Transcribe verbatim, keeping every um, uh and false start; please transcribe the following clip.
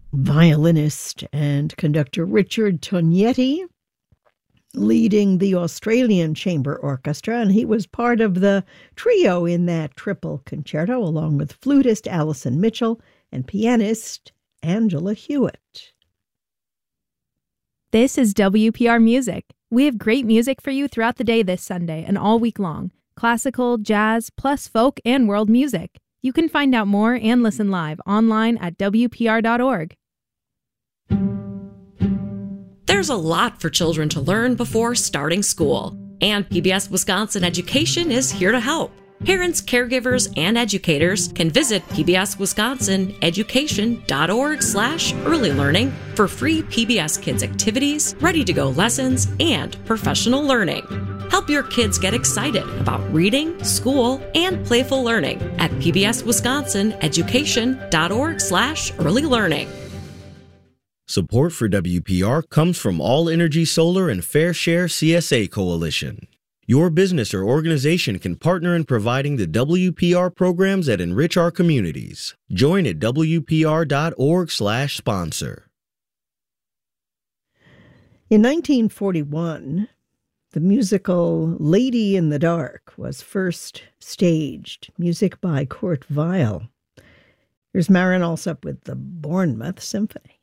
violinist and conductor Richard Tognetti, leading the Australian Chamber Orchestra, and he was part of the trio in that triple concerto, along with flutist Alison Mitchell and pianist Angela Hewitt. This is W P R Music. We have great music for you throughout the day this Sunday and all week long. Classical, jazz, plus folk and world music. You can find out more and listen live online at W P R dot org. There's a lot for children to learn before starting school, and P B S Wisconsin Education is here to help. Parents, caregivers, and educators can visit P B S Wisconsin Education dot org slash early learning for free P B S Kids activities, ready-to-go lessons, and professional learning. Help your kids get excited about reading, school, and playful learning at P B S Wisconsin Education dot org slash early learning. Support for W P R comes from All Energy Solar and Fair Share C S A Coalition. Your business or organization can partner in providing the W P R programs that enrich our communities. Join at W P R dot org slash sponsor. In nineteen forty-one, the musical Lady in the Dark was first staged, music by Kurt Weill. Here's Marin Alsop with the Bournemouth Symphony.